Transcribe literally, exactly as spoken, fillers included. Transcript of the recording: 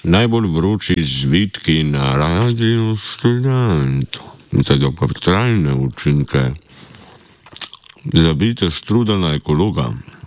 Najbolj vroči zvitki na Radiu Študent za dolgotrajne učinke. Zabijte strudena ekologa.